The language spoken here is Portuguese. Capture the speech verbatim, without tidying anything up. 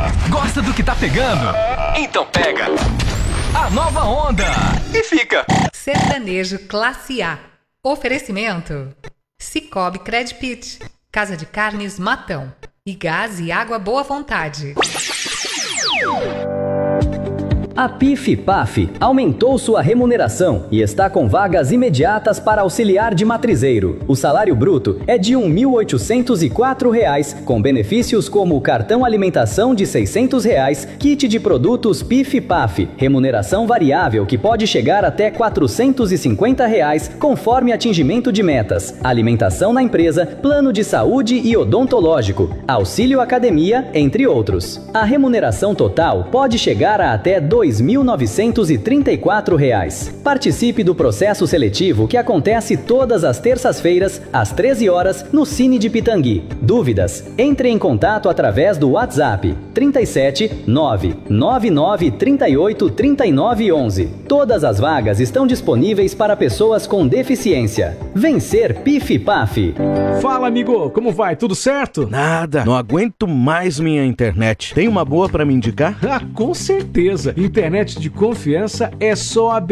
Gosta do que tá pegando? Então pega a nova onda e fica. Sertanejo Classe A. Oferecimento: Cicobi Credpit, Casa de Carnes Matão e Gás e Água Boa Vontade. A PIF-PAF aumentou sua remuneração e está com vagas imediatas para auxiliar de matrizeiro. O salário bruto é de um mil oitocentos e quatro reais, com benefícios como cartão alimentação de seiscentos reais, kit de produtos PIF-PAF, remuneração variável que pode chegar até quatrocentos e cinquenta reais, conforme atingimento de metas, alimentação na empresa, plano de saúde e odontológico, auxílio academia, entre outros. A remuneração total pode chegar a até dois mil novecentos e trinta e quatro reais. Participe do processo seletivo que acontece todas as terças-feiras, às treze horas, no Cine de Pitangui. Dúvidas? Entre em contato através do WhatsApp trinta e sete, nove nove nove, trinta e oito, trinta e nove, onze. Todas as vagas estão disponíveis para pessoas com deficiência. Vencer PIF-PAF. Fala, amigo, como vai? Tudo certo? Nada, não aguento mais minha internet. Tem uma boa pra me indicar? Ah, com certeza. Internet de confiança é só a